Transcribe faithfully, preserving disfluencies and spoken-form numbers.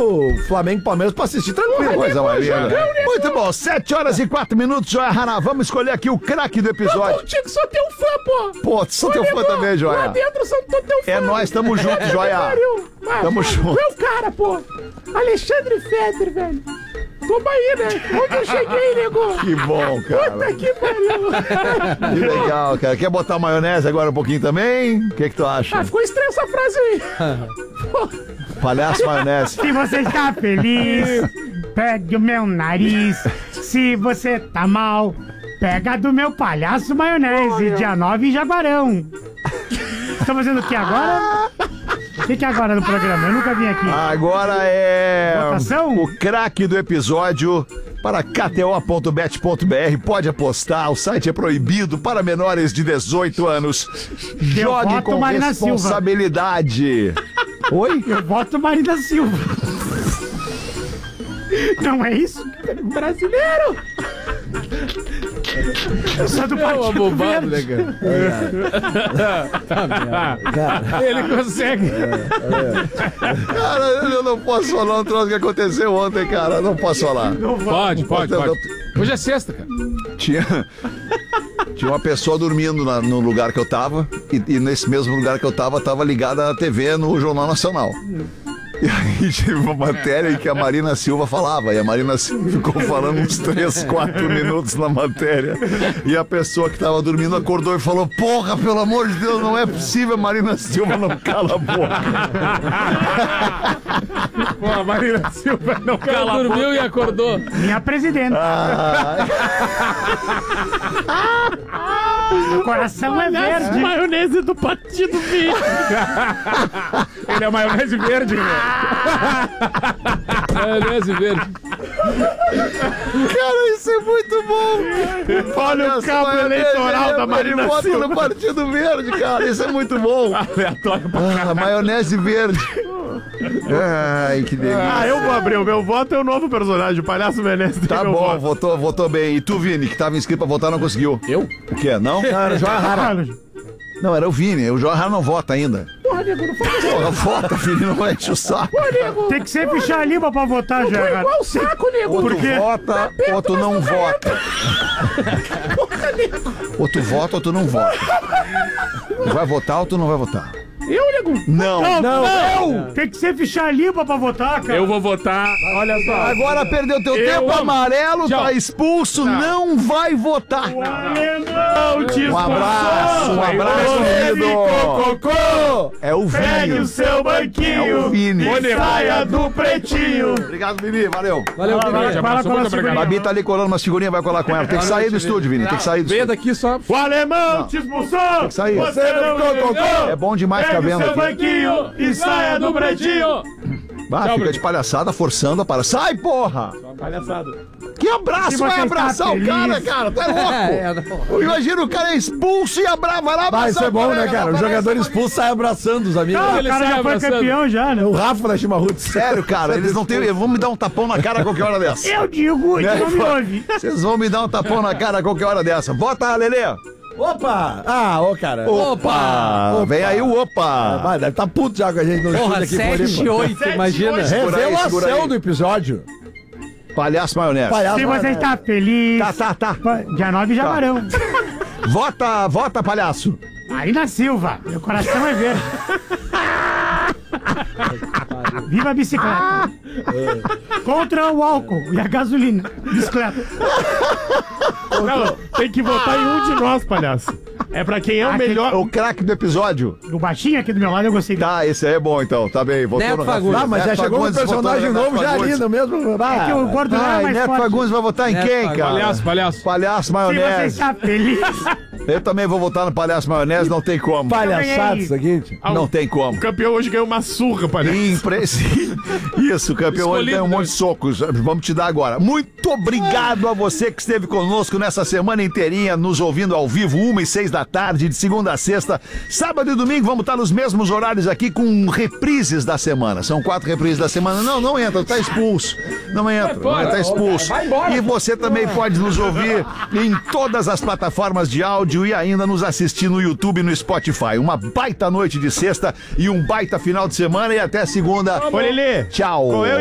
o Flamengo e Palmeiras pra assistir tranquilo. Coisa maneira. Muito bom, sete horas e quatro minutos, Joia Haná. Vamos escolher aqui o craque do episódio. Contigo, sou teu fã, pô. Pô, sou teu fã também, Lá Joia. dentro, sou teu fã. É nóis, tamo junto, Joia. Tamo junto. Tu é o cara, pô. Alexandre Feder, velho. Toma aí, né? Onde eu cheguei, nego? Que bom, cara. Puta que pariu. Que legal, cara. Quer botar maionese agora um pouquinho também? O que que tu acha? Ah, ficou estranha essa frase aí. Palhaço maionese. Se você está feliz, pegue o meu nariz. Se você tá mal, pega do meu palhaço maionese. Dia nove em Jaguarão. Estão fazendo o que agora? O que, que é agora no programa? Eu nunca vim aqui. Agora é Votação? o craque do episódio para K T O ponto bet ponto B R. Pode apostar, o site é proibido para menores de dezoito anos. Jogue voto com Marina Silva. responsabilidade. Oi? Eu voto Marina Silva. Não é isso? Brasileiro. Eu sou do É uma Partido bobada, né, Verde. cara? Ele consegue. Cara, eu não posso falar um troço que aconteceu ontem, cara. Não posso falar. Pode, pode, Eu- pode. Hoje é sexta, cara. Tinha, tinha uma pessoa dormindo na- no lugar que eu tava, e, e nesse mesmo lugar que eu tava, tava ligada a T V no Jornal Nacional. E aí tive uma matéria em que a Marina Silva falava, e a Marina Silva ficou falando uns três, quatro minutos na matéria. E a pessoa que tava dormindo acordou e falou: porra, pelo amor de Deus, não é possível, a Marina Silva não cala a boca. Pô, a Marina Silva não cala a dormiu e acordou. Minha presidenta. Ah, Meu coração é verde. Maionese do Partido Verde. Ele é maionese verde, né? Maionese verde. cara, isso é muito bom. Olha o cabo eleitoral da Marina Bota Silva. no Partido Verde, cara, isso é muito bom. Aleatório pra Ah, maionese verde. Ai, que delícia. Ah, eu vou abrir. O meu voto é o novo personagem, o Palhaço Menezes. Tá meu bom, voto. votou, votou bem. E tu, Vini, que tava inscrito pra votar, não conseguiu. Eu? O quê? Não? Cara, Joia Haná. Não, era o Vini. O Joia Haná não vota ainda. Porra, nego, não fala Porra, vota, Vini, não vai encher o saco. Pô, nego. Tem que ser ficha limpa pra votar, Foi já. igual o saco, nego. Ou tu Por quê? vota, ou tu não vota. Ou tu vota, ou tu não vota. Tu vai votar ou tu não vai votar? Eu, nego. Não. Não, tem que ser ficha limpa pra votar, cara. Eu vou votar. Olha só. Agora perdeu teu Eu tempo, amo. amarelo, Tchau. tá expulso, não vai votar. Não te Um abraço, um abraço, querido. Cocô. É o Pegue o Vini. seu banquinho. É o Vini. E saia do pretinho. Obrigado, Vini, valeu. Valeu, Vai, grande vai, abraço. vai, Muito vai, obrigado. A Babi tá ali colando umas figurinhas, vai colar com ela. Tem que sair do estúdio, Vini, tem que sair do Vem estúdio. daqui só. O alemão te expulsou. Tem que sair. Você não ficou cocô. É bom demais ficar Pegue o vendo seu aqui. banquinho e saia do pretinho. Ah, fica de palhaçada, forçando a para. Sai, porra! Palhaçada. Que abraço, Se vai você está abraçar o feliz. cara, cara, tu é louco! Imagina o cara é expulso e abra... vai lá Vai, abraçar isso é o bom, né, colega, cara? O aparece jogador aqui. expulso sai abraçando os amigos. Não, o Ele cara sai já foi abraçando. campeão já, né? O Rafa da Chimarruts. Sério, cara, eles não têm... Eles vão me dar um tapão na cara a qualquer hora dessa. Eu digo, Né? então me ouve. Vocês vão me dar um tapão na cara a qualquer hora dessa. Bota, Lelê! Opa! Ah, ô, cara. Opa! Vem aí o opa! Vai, deve tá puto já com a gente no Porra, estúdio aqui. sete, Floripa. oito, imagina. Segura aí, segura Revelação aí. do episódio. Palhaço maionese. Palhaço Se você maionese. está feliz, Tá, tá, tá. dia nove em Jaguarão. Vota, vota, palhaço. Marina Silva, meu coração é verde. Viva a bicicleta. Contra o álcool e a gasolina. Bicicleta. Não, tem que votar em um de nós, palhaço. É pra quem é o Aquele- melhor. O craque do episódio. O baixinho aqui do meu lado eu gostei dele. Tá, esse aí é bom então, tá bem. Votou Neto no Fagundes. Rafinha. Ah, mas já Neto chegou um Fagundes personagem votou no novo Neto já ali Fagundes. no mesmo. Ah, É que o gordo não é Ai, mais Neto forte. Fagundes vai votar em Neto quem, Fagundes. cara? Palhaço, palhaço. Palhaço Se você maionese. está feliz, Eu também vou votar no palhaço maionese, não tem como. palhaçada isso aqui. tio. Não tem como. O campeão hoje ganhou uma surra, palhaço. Impre- Isso, campeão, hoje tem um Escolhido, monte né? de socos. Vamos te dar agora. Muito obrigado a você que esteve conosco nessa semana inteirinha, nos ouvindo ao vivo, uma e seis da tarde, de segunda a sexta. Sábado e domingo vamos estar nos mesmos horários aqui com reprises da semana. São quatro reprises da semana. Não, não entra, tá expulso. Não entra, fora. tá expulso. E você também pode nos ouvir em todas as plataformas de áudio e ainda nos assistir no YouTube e no Spotify. Uma baita noite de sexta e um baita final de semana e até segunda. Ô, Lelê. Tchau. Qual é o